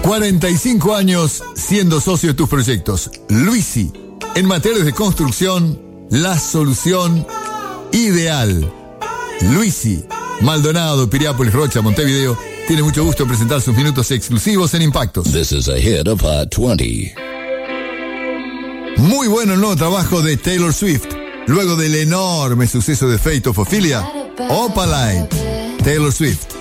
45 años siendo socio de tus proyectos. Luisi, en materias de construcción, la solución ideal. Luisi, Maldonado, Piriápolis, Rocha, Montevideo, tiene mucho gusto en presentar sus minutos exclusivos en Impactos. This is a hit of Hot 20. Muy bueno el nuevo trabajo de Taylor Swift. Luego del enorme suceso de Fate of Ophelia, Opaline, Taylor Swift.